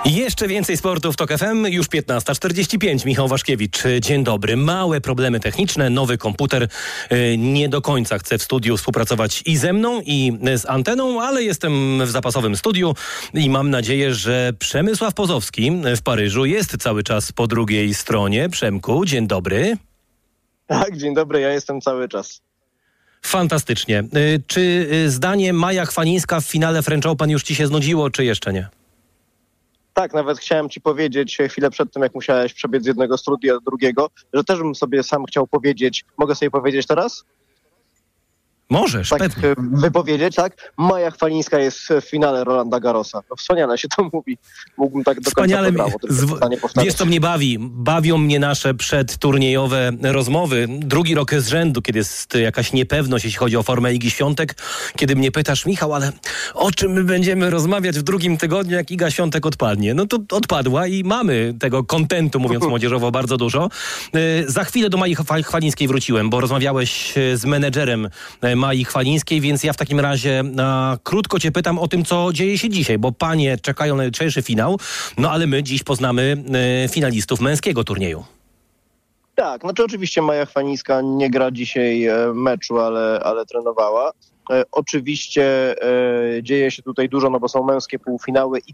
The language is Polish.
Jeszcze więcej sportu w TOK FM, już 15:45. Michał Waszkiewicz, dzień dobry. Małe problemy techniczne, nowy komputer nie do końca chce w studiu współpracować i ze mną, i z anteną, ale jestem w zapasowym studiu i mam nadzieję, że Przemysław Pozowski w Paryżu jest cały czas po drugiej stronie. Przemku, dzień dobry. Tak, dzień dobry, ja jestem cały czas. Fantastycznie. Czy zdanie Maja Chwalińska w finale French Open już ci się znudziło, czy jeszcze nie? Tak, nawet chciałem ci powiedzieć chwilę przed tym, jak musiałeś przebiec z jednego studia do drugiego, że też bym sobie sam chciał powiedzieć, mogę sobie powiedzieć teraz? Możesz, tak, pewnie. Wypowiedzieć, tak? Maja Chwalińska jest w finale Rolanda Garrosa. No wspaniale się to mówi. Mógłbym tak do Wspaniale. końca programu, Wiesz, co mnie bawi? Bawią mnie nasze przedturniejowe rozmowy. Drugi rok z rzędu, kiedy jest jakaś niepewność, jeśli chodzi o formę Igi Świątek, kiedy mnie pytasz, Michał, ale o czym my będziemy rozmawiać w drugim tygodniu, jak Iga Świątek odpadnie? No to odpadła i mamy tego kontentu, mówiąc młodzieżowo, bardzo dużo. Za chwilę do Mai Chwalińskiej wróciłem, bo rozmawiałeś z menedżerem Mai Chwalińskiej, więc ja w takim razie krótko cię pytam o tym, co dzieje się dzisiaj, bo panie czekają na jutrzejszy finał, no ale my dziś poznamy finalistów męskiego turnieju. Tak, znaczy oczywiście Maja Chwalińska nie gra dzisiaj meczu, ale trenowała. Oczywiście dzieje się tutaj dużo, no bo są męskie półfinały i